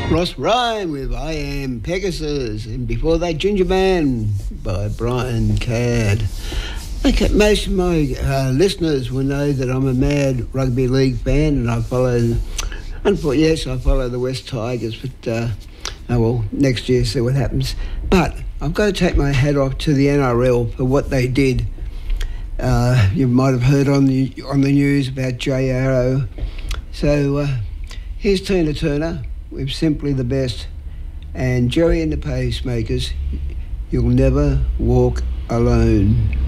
Ross Ryan with I Am Pegasus, and before that Ginger Man by Brian Cadd. Okay, most of my listeners will know that I'm a mad rugby league fan, and I follow the West Tigers, but next year see what happens. But I've got to take my hat off to the NRL for what they did. You might have heard on the news about Jay Arrow. So here's Tina Turner with Simply the Best, and Jerry and the Pacemakers, You'll Never Walk Alone.